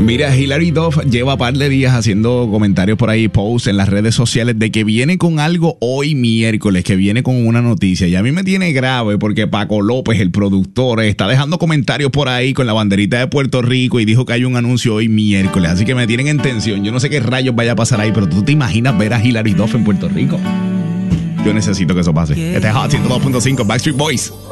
Mira, Hilary Duff lleva un par de días haciendo comentarios por ahí, posts en las redes sociales de que viene con algo hoy miércoles, que viene con una noticia. Y a mí me tiene grave porque Paco López, el productor, está dejando comentarios por ahí con la banderita de Puerto Rico y dijo que hay un anuncio hoy miércoles. Así que me tienen en tensión. Yo no sé qué rayos vaya a pasar ahí, pero ¿tú te imaginas ver a Hilary Duff en Puerto Rico? Yo necesito que eso pase. Este es Hot 102.5 Backstreet Boys.